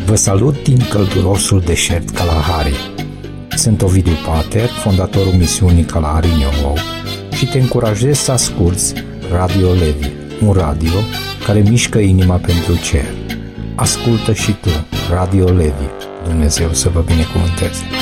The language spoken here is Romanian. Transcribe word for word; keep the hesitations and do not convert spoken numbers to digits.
Vă salut din căldurosul deșert Kalahari. Sunt Ovidiu Pater, fondatorul misiunii Kalahari in Your World, și te încurajez să asculți Radio Levi, un radio care mișcă inima pentru cer. Ascultă și tu Radio Levi. Dumnezeu să vă binecuvânteze!